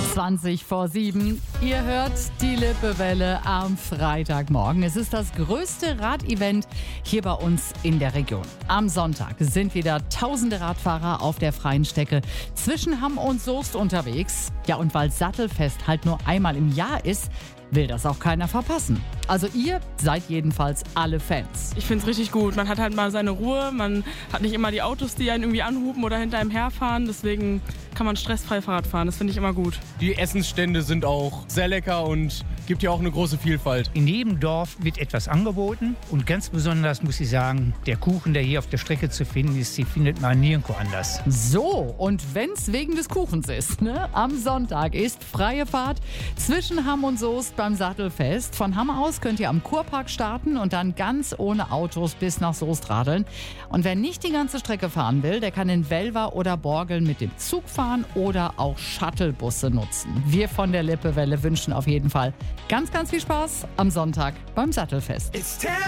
20 vor 7. Ihr hört die Lippewelle am Freitagmorgen. Es ist das größte Radevent hier bei uns in der Region. Am Sonntag sind wieder tausende Radfahrer auf der freien Strecke zwischen Hamm und Soest unterwegs. Ja, und weil Sattelfest halt nur einmal im Jahr ist, will das auch keiner verpassen. Also ihr seid jedenfalls alle Fans. Ich finde es richtig gut. Man hat halt mal seine Ruhe, man hat nicht immer die Autos, die einen irgendwie anhupen oder hinter einem herfahren. Deswegen kann man stressfrei Fahrrad fahren. Das finde ich immer gut. Die Essensstände sind auch sehr lecker und gibt ja auch eine große Vielfalt. In jedem Dorf wird etwas angeboten und ganz besonders muss ich sagen, der Kuchen, der hier auf der Strecke zu finden ist, den findet man nirgendwo anders. So, und wenn's wegen des Kuchens ist, ne? Am Sonntag ist freie Fahrt zwischen Hamm und Soest beim Sattelfest. Von Hamm aus könnt ihr am Kurpark starten und dann ganz ohne Autos bis nach Soest radeln. Und wer nicht die ganze Strecke fahren will, der kann in Welver oder Borgeln mit dem Zug fahren oder auch Shuttlebusse nutzen. Wir von der Lippewelle wünschen auf jeden Fall ganz, ganz viel Spaß am Sonntag beim Sattelfest.